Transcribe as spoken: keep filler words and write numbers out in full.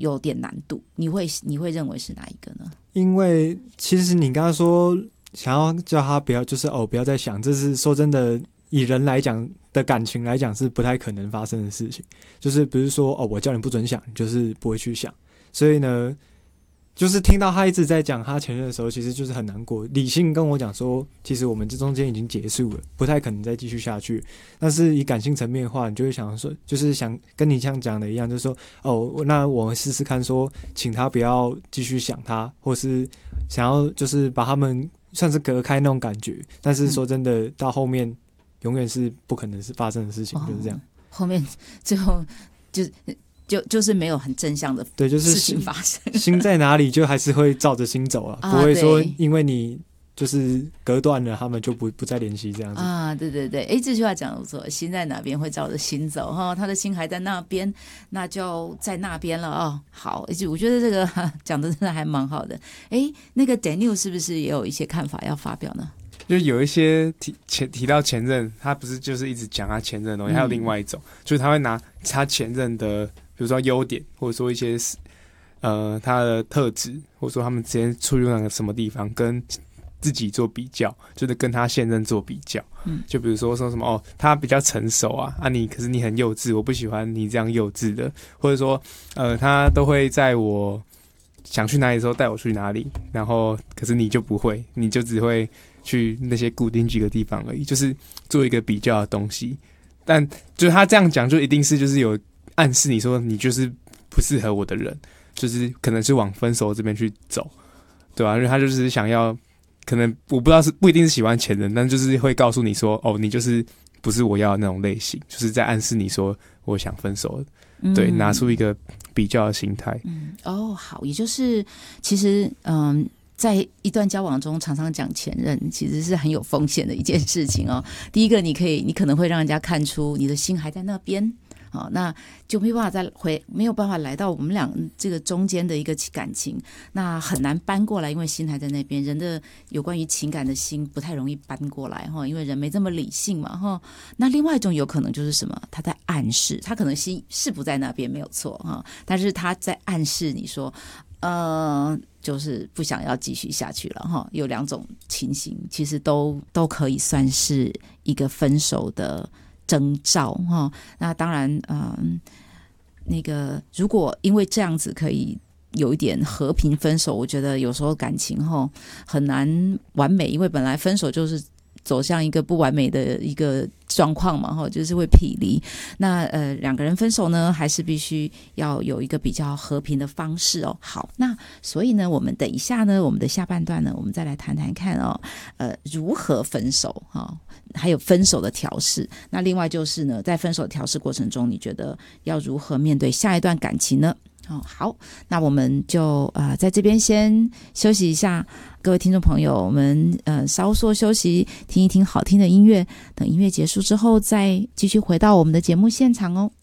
有点难度，你会你会认为是哪一个呢？ 因为其实你刚刚说想要叫他不要就是哦不要再想，这是说真的以人来讲的感情来讲是不太可能发生的事情，就是不是说哦我叫你不准想你就是不会去想，所以呢就是听到他一直在讲他前任的时候，其实就是很难过。理性跟我讲说，其实我们这中间已经结束了，不太可能再继续下去。但是以感性层面的话，你就会想说，就是想跟你像讲的一样，就是说，哦，那我们试试看说，请他不要继续想他，或是想要就是把他们算是隔开那种感觉。但是说真的，到后面永远是不可能是发生的事情，哦、就是这样。 后面最后就。就就是没有很正向的事情发生， 对，就是心在哪里就还是会照着心走啊，啊不会说因为你就是隔断了他们就不不再联系这样子啊。对对对，哎，这句话讲得不错，心在哪边会照着心走哈，他的心还在那边，那就在那边了哦。好，我觉得这个讲的真的还蛮好的。哎，那个 Daniel 是不是也有一些看法要发表呢？ 就有一些 提, 前提到前任，他不是就是一直讲他前任的东西，还有另外一种，就是他会拿他前任的。比如说优点，或者说一些呃他的特质，或者说他们之间处于那个什么地方，跟自己做比较，就是跟他现任做比较。嗯，就比如说说什么哦，他比较成熟啊，啊你可是你很幼稚，我不喜欢你这样幼稚的，或者说呃他都会在我想去哪里的时候带我去哪里，然后可是你就不会，你就只会去那些固定几个地方而已，就是做一个比较的东西。但就是他这样讲，就一定是就是有。暗示你说你就是不适合我的人，就是可能是往分手这边去走，对吧、啊？因为他就是想要，可能我不知道是不一定是喜欢前任，但就是会告诉你说，哦，你就是不是我要的那种类型，就是在暗示你说我想分手了，嗯、对，拿出一个比较的心态。 嗯，哦，好，也就是其实嗯。在一段交往中常常讲前任其实是很有风险的一件事情哦。第一个你可以你可能会让人家看出你的心还在那边，哦，那就没有办法再回没有办法来到我们俩这个中间的一个感情，那很难搬过来，因为心还在那边，人的有关于情感的心不太容易搬过来，因为人没这么理性嘛。那另外一种有可能就是什么，他在暗示，他可能心是不在那边没有错，但是他在暗示你说呃，就是不想要继续下去了哈。有两种情形，其实都都可以算是一个分手的征兆哈。那当然，嗯，那个如果因为这样子可以有一点和平分手，我觉得有时候感情哈很难完美，因为本来分手就是走向一个不完美的一个状况嘛，就是会劈离。那呃，两个人分手呢，还是必须要有一个比较和平的方式哦。好，那所以呢，我们等一下呢，我们的下半段呢，我们再来谈谈看哦，呃，如何分手哈、哦，还有分手的调适。那另外就是呢，在分手调适过程中，你觉得要如何面对下一段感情呢？哦，好，那我们就呃在这边先休息一下，各位听众朋友，我们呃稍作休息，听一听好听的音乐，等音乐结束之后再继续回到我们的节目现场哦。